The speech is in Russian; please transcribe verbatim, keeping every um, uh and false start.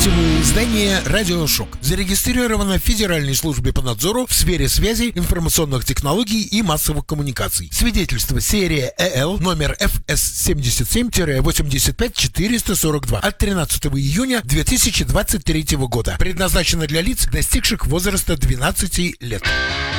Сетевое издание «Радиошок» зарегистрировано в Федеральной службе по надзору в сфере связи, информационных технологий и массовых коммуникаций. Свидетельство серия ЭЛ номер эф эс семьдесят семь восемьдесят пять четыреста сорок два от тринадцатого июня две тысячи двадцать третьего года. Предназначено для лиц, достигших возраста двенадцати лет.